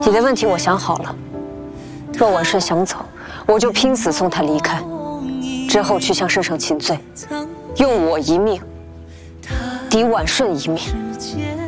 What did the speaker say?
你的问题我想好了，若婉顺想走，我就拼死送她离开，之后去向圣上请罪，用我一命抵婉顺一命。